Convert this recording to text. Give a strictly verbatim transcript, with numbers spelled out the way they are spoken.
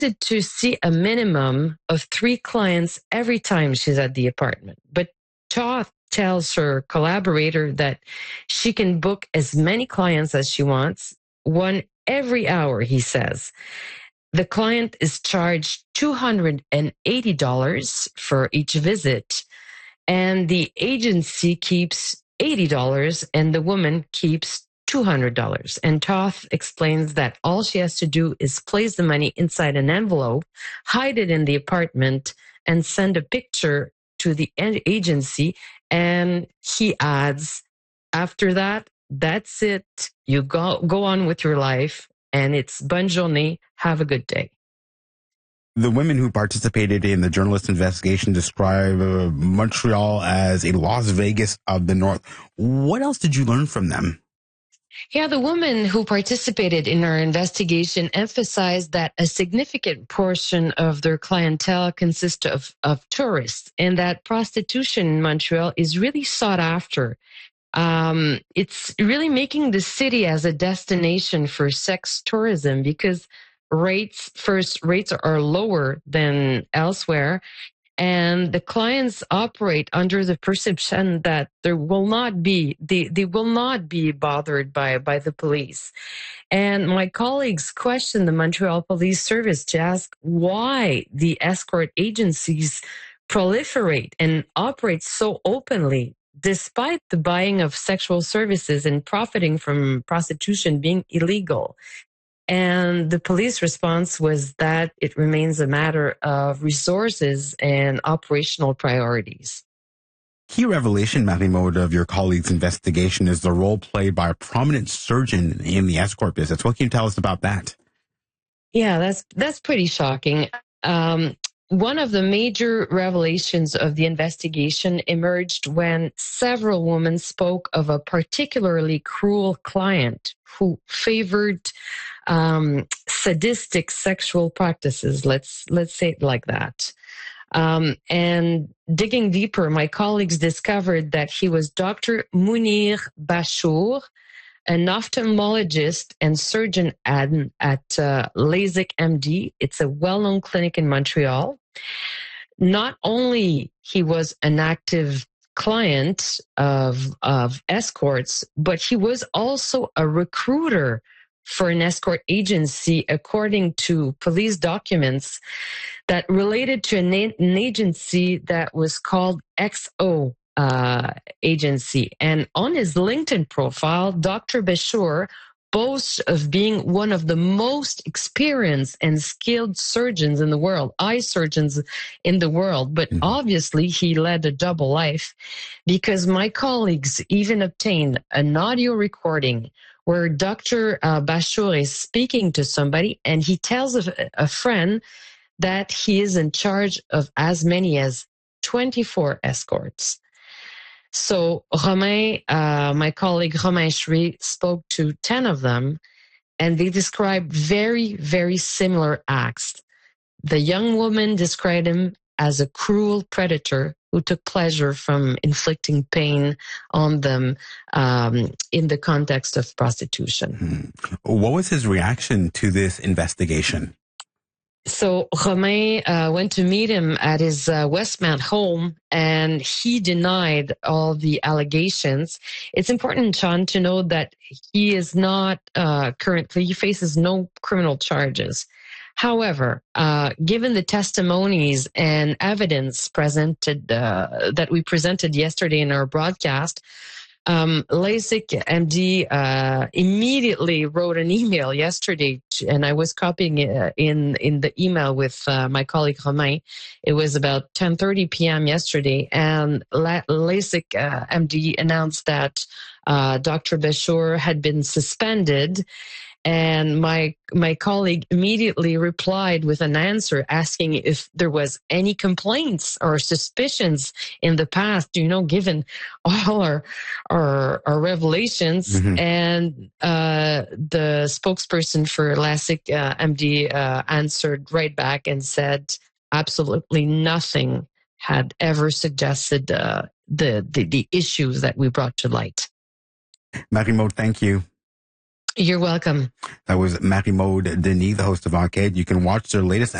expected to see a minimum of three clients every time she's at the apartment. But Toth tells her collaborator that she can book as many clients as she wants, one every hour, he says. The client is charged two hundred eighty dollars for each visit, and the agency keeps eighty dollars, and the woman keeps two hundred dollars. And Toth explains that all she has to do is place the money inside an envelope, hide it in the apartment, and send a picture to the agency. And he adds, after that, that's it. You go, go on with your life, and it's bonne journée. Have a good day. The women who participated in the journalist investigation describe uh, Montreal as a Las Vegas of the North. What else did you learn from them? Yeah, the women who participated in our investigation emphasized that a significant portion of their clientele consists of, of tourists, and that prostitution in Montreal is really sought after. Um, it's really making the city as a destination for sex tourism because rates, first, rates are lower than elsewhere. And the clients operate under the perception that there will not be, they, they will not be bothered by, by the police. And my colleagues questioned the Montreal Police Service to ask why the escort agencies proliferate and operate so openly, despite the buying of sexual services and profiting from prostitution being illegal. And the police response was that it remains a matter of resources and operational priorities. Key revelation, Marie-Maude, of your colleagues' investigation is the role played by a prominent surgeon in the escort business. What can you tell us about that? Yeah, that's that's pretty shocking. Um, One of the major revelations of the investigation emerged when several women spoke of a particularly cruel client who favored um, sadistic sexual practices. Let's let's say it like that. Um, and digging deeper, my colleagues discovered that he was Doctor Mounir Bachour, an ophthalmologist and surgeon at, at uh, LASIK M D. It's a well-known clinic in Montreal. Not only he was an active client of, of escorts, but he was also a recruiter for an escort agency, according to police documents that related to an, an agency that was called X O uh, agency. And on his LinkedIn profile, Doctor Bachour boasts of being one of the most experienced and skilled surgeons in the world, eye surgeons in the world. But mm-hmm. obviously he led a double life, because my colleagues even obtained an audio recording where Doctor Uh, Bachour is speaking to somebody, and he tells a, a friend that he is in charge of as many as twenty-four escorts. So Romain, uh, my colleague Romain Chouet, spoke to ten of them, and they described very, very similar acts. The young woman described him as a cruel predator who took pleasure from inflicting pain on them um, in the context of prostitution. Hmm. What was his reaction to this investigation? So Romain uh, went to meet him at his uh, Westmount home, and he denied all the allegations. It's important, Sean, to know that he is not uh, currently, he faces no criminal charges. However, uh, given the testimonies and evidence presented uh, that we presented yesterday in our broadcast, Um, LASIK M D uh, immediately wrote an email yesterday, to, and I was copying it in in the email with uh, my colleague Romain. It was about ten thirty p.m. yesterday, and La- LASIK uh, M D announced that uh, Doctor Bachour had been suspended. And my my colleague immediately replied with an answer asking if there was any complaints or suspicions in the past, you know, given all our our, our revelations. Mm-hmm. And uh, the spokesperson for LASIK uh, M D uh, answered right back and said absolutely nothing had ever suggested uh, the, the the issues that we brought to light. Marie-Maude, thank you. You're welcome. That was Marie-Maude Denis, the host of Enquête. You can watch their latest